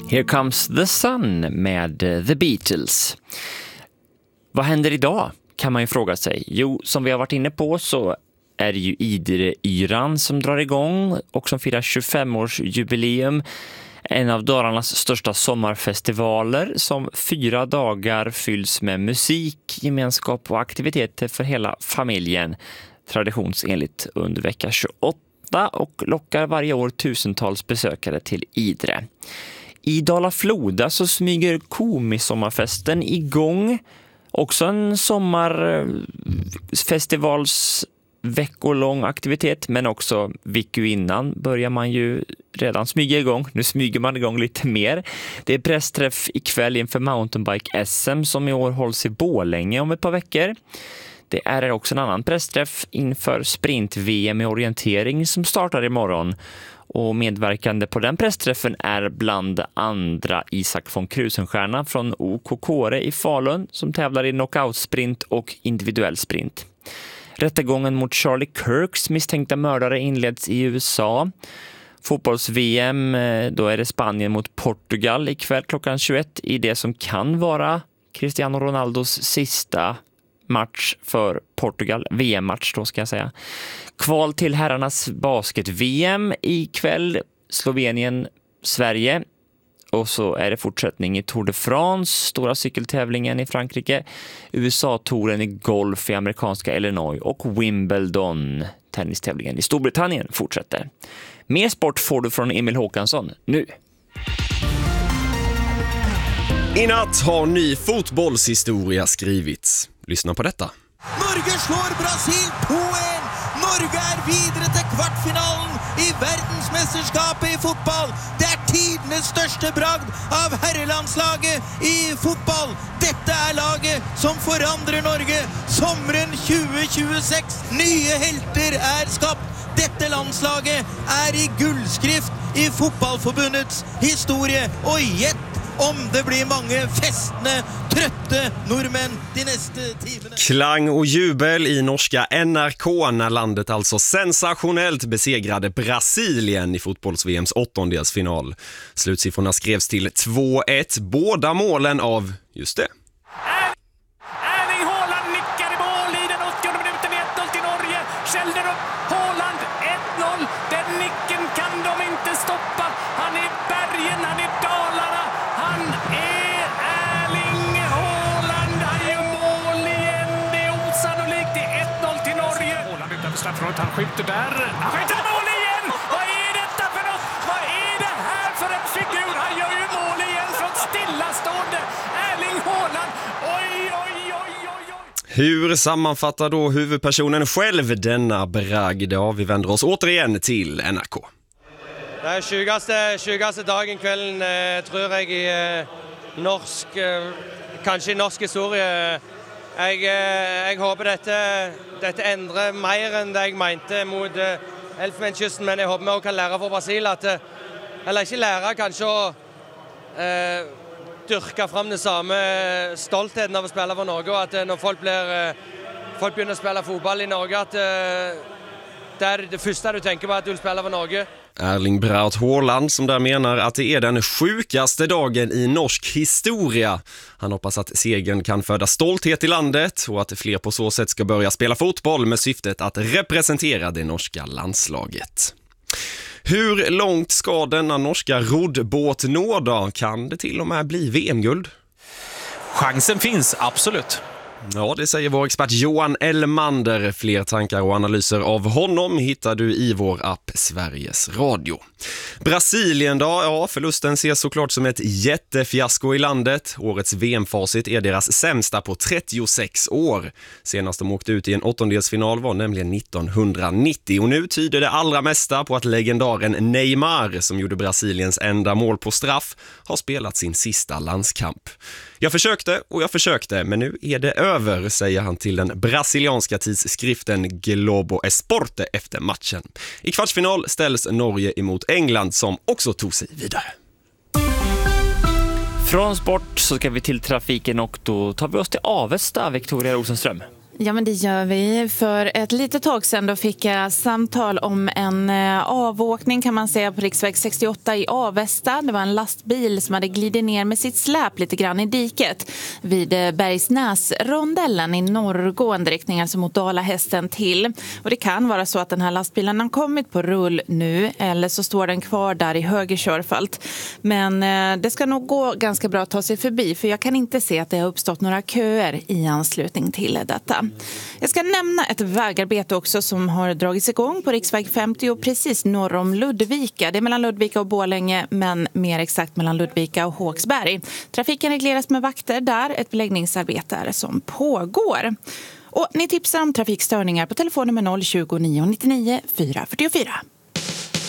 Here Comes the Sun med The Beatles. Vad händer idag, kan man ju fråga sig. Jo, som vi har varit inne på så är det ju Idre-yran som drar igång och som firar 25-årsjubileum. En av Dalarnas största sommarfestivaler som 4 dagar fylls med musik, gemenskap och aktiviteter för hela familjen. Traditionsenligt under vecka 28 och lockar varje år tusentals besökare till Idre. I Dala-Floda så smyger Komisommarfesten igång. Också en sommarfestivals veckolång aktivitet, men också veckan innan börjar man ju redan smyga igång. Nu smyger man igång lite mer. Det är pressträff ikväll inför mountainbike-SM som i år hålls i Borlänge om ett par veckor. Det är också en annan pressträff inför sprint-VM i orientering som startar imorgon. Och medverkande på den pressträffen är bland andra Isak von Krusenstjerna från OK Kåre i Falun som tävlar i knockout-sprint och individuell sprint. Rättegången mot Charlie Kirks misstänkta mördare inleds i USA. Fotbolls-VM, då är det Spanien mot Portugal ikväll klockan 21 i det som kan vara Cristiano Ronaldos sista match för Portugal, VM-match då ska jag säga. Kval till herrarnas basket-VM ikväll, Slovenien, Sverige. Och så är det fortsättning i Tour de France, stora cykeltävlingen i Frankrike, USA-touren i golf i amerikanska Illinois och Wimbledon, tennistävlingen i Storbritannien, fortsätter. Mer sport får du från Emil Håkansson nu. I natt har ny fotbollshistoria skrivits. Lyssna på detta. Norge slår Brasil 2-1. Norge är vidare till kvartfinalen i världsmästerskapet i fotboll. Det är tidenes största bragd av herrelandslaget i fotboll. Detta är laget som förandrar Norge sommaren 2026. Nya helter är skapt. Detta landslaget är i guldskrift i fotbollförbundets historia och gett om det blir många festne, trötte norrmän de nästa timmarna. Klang och jubel i norska NRK när landet alltså sensationellt besegrade Brasilien i fotbolls-VMs åttondelsfinal. Slutsiffrorna skrevs till 2-1, båda målen av, just det, Erling Haaland nickar i mål i den 80:e minuten, 1-0 till Norge. Kjellner upp, Haaland 1-0. Den nicken kan de inte stoppa. Han är bergen, han är Dalarna. Han är Erling Haaland. Han gör mål igen. Det är osannolikt. Det är 1-0 till Norge. Haaland utanför straffområdet. Han skjuter där. Han skjuter mål igen! Vad är detta för något? Vad är det här för en figur? Han gör ju mål igen från stillastående. Erling Haaland. Oj, oj, oj, oj, oj. Hur sammanfattar då huvudpersonen själv denna bragd? Ja, vi vänder oss återigen till NRK. Det er 20. dagen kvelden, tror jeg, i norsk, kanskje i norsk historie. Jeg håper dette endrer mer enn det jeg mente mot Elfenbenskysten, men jeg håper vi også kan lære for Brasil at, eller ikke lære, kanskje å dyrke frem det samme stoltheten av å spille for Norge, og at når folk begynner å spille fotball i Norge, at det er det første du tenker på at du vil spille for Norge. Erling Braut Haaland som där menar att det är den sjukaste dagen i norsk historia. Han hoppas att segern kan föda stolthet i landet och att fler på så sätt ska börja spela fotboll med syftet att representera det norska landslaget. Hur långt ska denna norska roddbåt nå då? Kan det till och med bli VM-guld? Chansen finns, absolut. Ja, det säger vår expert Johan Elmander. Fler tankar och analyser av honom hittar du i vår app Sveriges Radio. Brasilien då? Ja, förlusten ses såklart som ett jättefiasko i landet. Årets VM-facit är deras sämsta på 36 år. Senast de åkte ut i en åttondelsfinal var nämligen 1990. Och nu tyder det allra mesta på att legendaren Neymar, som gjorde Brasiliens enda mål på straff, har spelat sin sista landskamp. Jag försökte, men nu är det över, säger han till den brasilianska tidskriften Globo Esporte efter matchen. I kvartsfinal ställs Norge emot England som också tog sig vidare. Från sport så ska vi till trafiken och då tar vi oss till Avesta, Victoria Rosenström. Ja, men det gör vi. För ett litet tag sedan då fick jag samtal om en avåkning kan man säga på riksväg 68 i Avesta. Det var en lastbil som hade glidit ner med sitt släp lite grann i diket vid Bergsnäsrondellen i norrgående riktning, alltså mot Dalahästen till. Och det kan vara så att den här lastbilen har kommit på rull nu eller så står den kvar där i höger körfält. Men det ska nog gå ganska bra att ta sig förbi, för jag kan inte se att det har uppstått några köer i anslutning till detta. Jag ska nämna ett vägarbete också som har dragits igång på riksväg 50 och precis norr om Ludvika. Det är mellan Ludvika och Borlänge, men mer exakt mellan Ludvika och Håksberg. Trafiken regleras med vakter där, ett beläggningsarbete är som pågår. Och ni tipsar om trafikstörningar på telefonnummer 020 999 444.